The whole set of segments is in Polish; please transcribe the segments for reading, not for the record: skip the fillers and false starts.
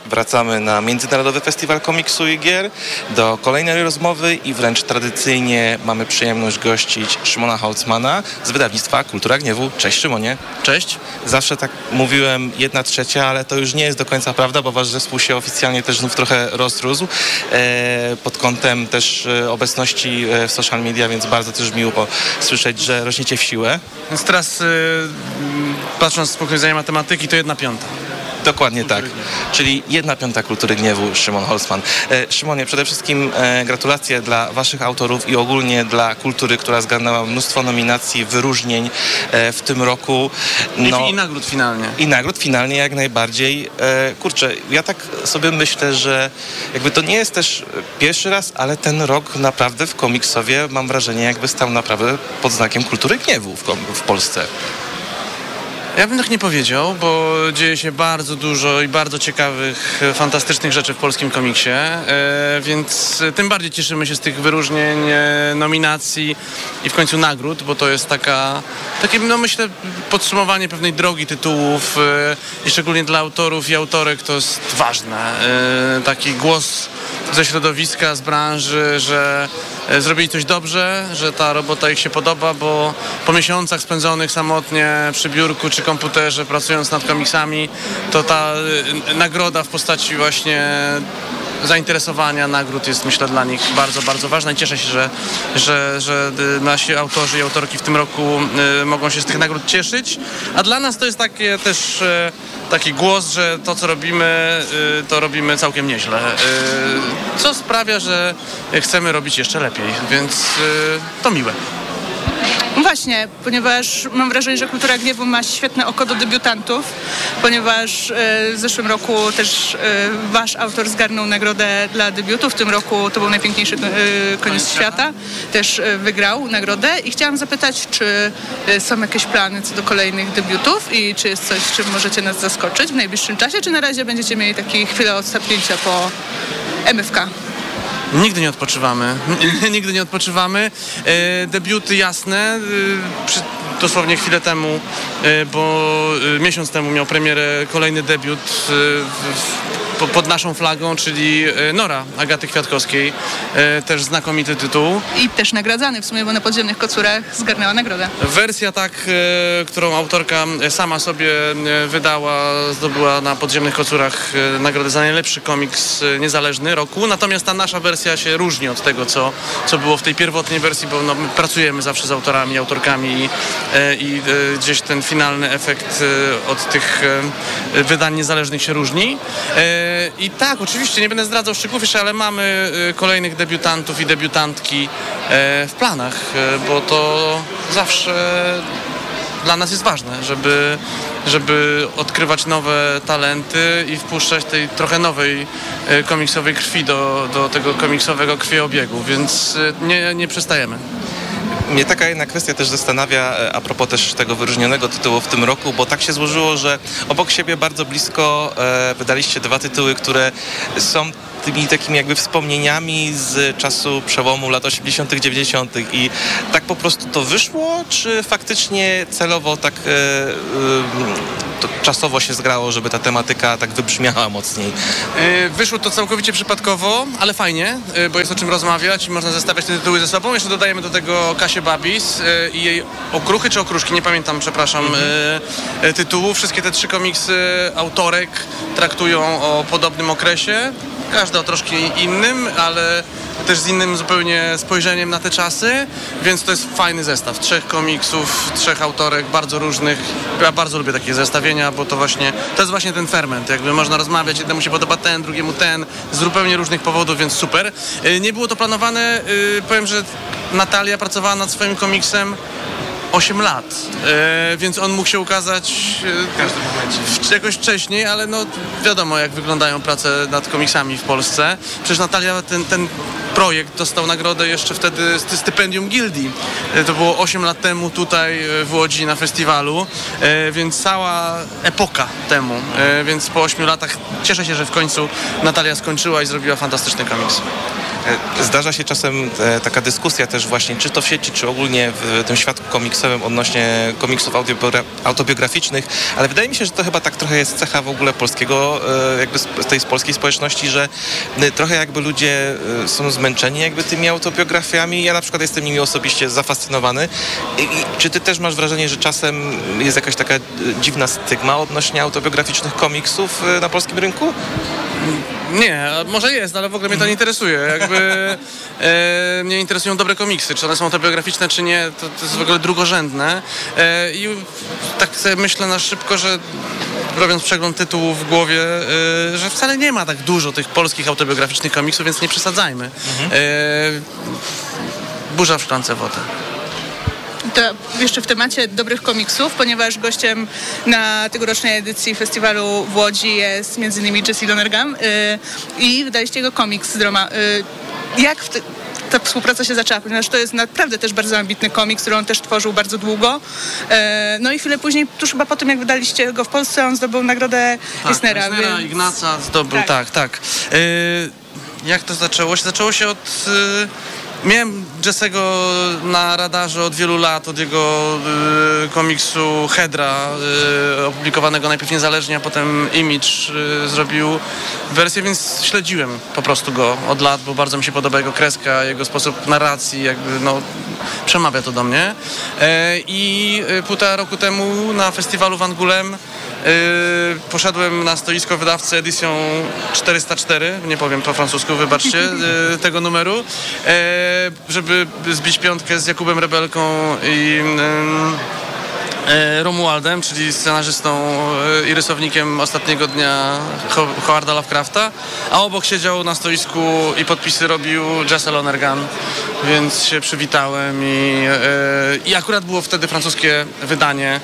Wracamy na Międzynarodowy Festiwal Komiksu i Gier do kolejnej rozmowy i wręcz tradycyjnie mamy przyjemność gościć Szymona Holzmana z wydawnictwa Kultura Gniewu. Cześć Szymonie. Cześć. Zawsze tak mówiłem 1/3, ale to już nie jest do końca prawda, bo wasz zespół się oficjalnie też znów trochę rozrósł pod kątem też obecności w social media, więc bardzo też miło słyszeć, że rośniecie w siłę. Więc teraz patrząc z punktu widzenia matematyki, to 1/5. Dokładnie tak. Czyli 1/5 Kultury Gniewu, Szymon Holzman. Szymonie, przede wszystkim gratulacje dla waszych autorów i ogólnie dla kultury, która zgarnęła mnóstwo nominacji, wyróżnień w tym roku. I nagród finalnie. I nagród finalnie jak najbardziej. Kurczę, ja tak sobie myślę, że jakby to nie jest też pierwszy raz, ale ten rok naprawdę w komiksowie mam wrażenie, jakby stał naprawdę pod znakiem Kultury Gniewu w Polsce. Ja bym tak nie powiedział, bo dzieje się bardzo dużo i bardzo ciekawych, fantastycznych rzeczy w polskim komiksie, więc tym bardziej cieszymy się z tych wyróżnień, nominacji i w końcu nagród, bo to jest takie, no myślę, podsumowanie pewnej drogi tytułów i szczególnie dla autorów i autorek to jest ważne. Taki głos ze środowiska, z branży, że zrobili coś dobrze, że ta robota ich się podoba, bo po miesiącach spędzonych samotnie przy biurku czy komputerze pracując nad komiksami, to ta nagroda w postaci właśnie zainteresowania nagród jest, myślę, dla nich bardzo, bardzo ważna i cieszę się, że nasi autorzy i autorki w tym roku mogą się z tych nagród cieszyć, a dla nas to jest takie też taki głos, że to, co robimy, to robimy całkiem nieźle, co sprawia, że chcemy robić jeszcze lepiej, więc to miłe. Właśnie, ponieważ mam wrażenie, że Kultura Gniewu ma świetne oko do debiutantów, ponieważ w zeszłym roku też wasz autor zgarnął nagrodę dla debiutów. W tym roku to był najpiękniejszy koniec świata. Też wygrał nagrodę i chciałam zapytać, czy są jakieś plany co do kolejnych debiutów i czy jest coś, czym możecie nas zaskoczyć w najbliższym czasie, czy na razie będziecie mieli takie chwilę odstąpienia po MFK? Nigdy nie odpoczywamy. Nigdy nie odpoczywamy. Debiuty jasne. Dosłownie chwilę temu, bo miesiąc temu miał premierę kolejny debiut pod naszą flagą, czyli Nora Agaty Kwiatkowskiej. Też znakomity tytuł. I też nagradzany w sumie, bo na Podziemnych Kocurach zgarnęła nagrodę. Wersja którą autorka sama sobie wydała, zdobyła na Podziemnych Kocurach nagrodę za najlepszy komiks niezależny roku. Natomiast ta nasza wersja się różni od tego, co było w tej pierwotnej wersji, bo my pracujemy zawsze z autorami, autorkami i gdzieś ten finalny efekt od tych wydań niezależnych się różni. I tak, oczywiście, nie będę zdradzał szczegółów jeszcze, ale mamy kolejnych debiutantów i debiutantki w planach, bo to zawsze dla nas jest ważne, żeby odkrywać nowe talenty i wpuszczać tej trochę nowej komiksowej krwi do tego komiksowego krwiobiegu, więc nie przestajemy. Mnie taka jedna kwestia też zastanawia a propos też tego wyróżnionego tytułu w tym roku, bo tak się złożyło, że obok siebie bardzo blisko wydaliście dwa tytuły, które są tymi takimi jakby wspomnieniami z czasu przełomu lat 80., 90. i tak po prostu to wyszło, czy faktycznie celowo tak to czasowo się zgrało, żeby ta tematyka tak wybrzmiała mocniej? Wyszło to całkowicie przypadkowo, ale fajnie, bo jest o czym rozmawiać i można zestawiać te tytuły ze sobą. Jeszcze dodajemy do tego Kasię Babis i jej Okruchy czy Okruszki, nie pamiętam, przepraszam, tytułu. Wszystkie te trzy komiksy autorek traktują o podobnym okresie. Każda o troszkę innym, ale też z innym zupełnie spojrzeniem na te czasy, więc to jest fajny zestaw. 3 komiksów, 3 autorek, bardzo różnych. Ja bardzo lubię takie zestawienia, bo to jest właśnie ten ferment. Jakby można rozmawiać, jednemu się podoba ten, drugiemu ten, z zupełnie różnych powodów, więc super. Nie było to planowane. Powiem, że Natalia pracowała nad swoim komiksem 8 lat, więc on mógł się ukazać jakoś wcześniej, ale no wiadomo, jak wyglądają prace nad komiksami w Polsce. Przecież Natalia ten projekt dostał nagrodę jeszcze wtedy stypendium Gildii. To było 8 lat temu tutaj w Łodzi na festiwalu, więc cała epoka temu. Więc po 8 latach cieszę się, że w końcu Natalia skończyła i zrobiła fantastyczny komiks. Zdarza się czasem taka dyskusja też właśnie, czy to w sieci, czy ogólnie w tym świadku komiksowym odnośnie komiksów autobiograficznych, ale wydaje mi się, że to chyba tak trochę jest cecha w ogóle polskiego, jakby z tej polskiej społeczności, że trochę jakby ludzie są zmęczeni jakby tymi autobiografiami. Ja na przykład jestem nimi osobiście zafascynowany. I czy ty też masz wrażenie, że czasem jest jakaś taka dziwna stygma odnośnie autobiograficznych komiksów na polskim rynku? Nie, może jest, ale w ogóle mnie to nie interesuje. Mnie interesują dobre komiksy. Czy one są autobiograficzne, czy nie, to jest w ogóle drugorzędne. I tak sobie myślę na szybko, że robiąc przegląd tytułów w głowie, że wcale nie ma tak dużo tych polskich autobiograficznych komiksów, więc nie przesadzajmy. Burza w szklance wody. To jeszcze w temacie dobrych komiksów, ponieważ gościem na tegorocznej edycji festiwalu w Łodzi jest m.in. Jesse Lonergan i wydaliście jego komiks z Droma. Jak ta współpraca się zaczęła? Ponieważ to jest naprawdę też bardzo ambitny komiks, który on też tworzył bardzo długo. No i chwilę później, tuż chyba po tym, jak wydaliście go w Polsce, on zdobył nagrodę Eisnera. Eisnera, Ignaca zdobył, tak. Jak to zaczęło się? Zaczęło się od... Miałem Jesse'ego na radarze od wielu lat, od jego komiksu Hedra, opublikowanego najpierw niezależnie, a potem Image zrobił wersję, więc śledziłem po prostu go od lat, bo bardzo mi się podoba jego kreska, jego sposób narracji, jakby przemawia to do mnie. I półtora roku temu na festiwalu w Angoulême poszedłem na stoisko wydawcy Edition 404, nie powiem po francusku, wybaczcie, tego numeru, żeby zbić piątkę z Jakubem Rebelką i Romualdem, czyli scenarzystą i rysownikiem Ostatniego dnia Howarda Lovecrafta, a obok siedział na stoisku i podpisy robił Jesse Lonergan, więc się przywitałem i akurat było wtedy francuskie wydanie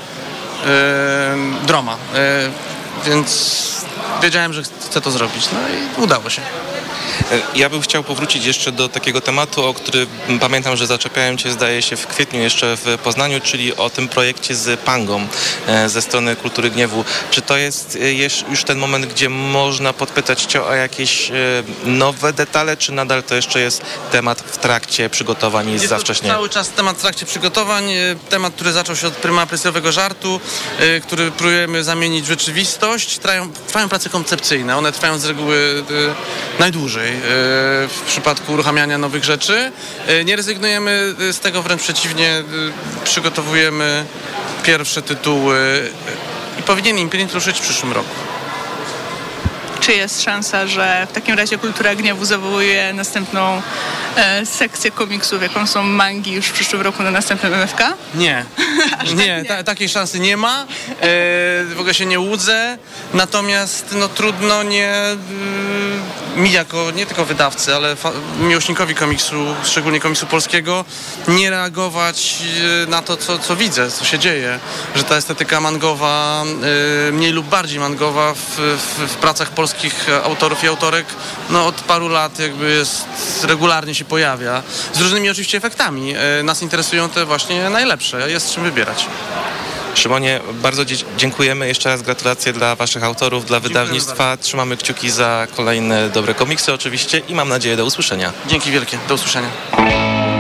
Droma, więc wiedziałem, że chcę to zrobić, no i udało się. Ja bym chciał powrócić jeszcze do takiego tematu, o którym pamiętam, że zaczepiałem cię, zdaje się, w kwietniu jeszcze w Poznaniu, czyli o tym projekcie z Pangą ze strony Kultury Gniewu. Czy to jest już ten moment, gdzie można podpytać cię o jakieś nowe detale, czy nadal to jeszcze jest temat w trakcie przygotowań i za wcześnie? Cały czas temat w trakcie przygotowań, temat, który zaczął się od prima presjowego żartu, który próbujemy zamienić w rzeczywistość. Trwają prace koncepcyjne, one trwają z reguły najdłużej w przypadku uruchamiania nowych rzeczy. Nie rezygnujemy z tego, wręcz przeciwnie, przygotowujemy pierwsze tytuły i powinien Imprint ruszyć w przyszłym roku. Czy jest szansa, że w takim razie Kultura Gniewu zawołuje następną sekcję komiksów, jaką są mangi już w przyszłym roku na następnym MFK? Nie. Takiej szansy nie ma. W ogóle się nie łudzę. Natomiast trudno mi jako nie tylko wydawcy, ale miłośnikowi komiksu, szczególnie komiksu polskiego, nie reagować na to, co widzę, co się dzieje. Że ta estetyka mangowa, mniej lub bardziej mangowa w pracach polskich autorów i autorek od paru lat jakby regularnie się pojawia. Z różnymi oczywiście efektami. Nas interesują te właśnie najlepsze. Jest czym wybierać. Szymonie, bardzo dziękujemy. Jeszcze raz gratulacje dla waszych autorów, dla wydawnictwa. Trzymamy kciuki za kolejne dobre komiksy oczywiście i mam nadzieję do usłyszenia. Dzięki wielkie. Do usłyszenia.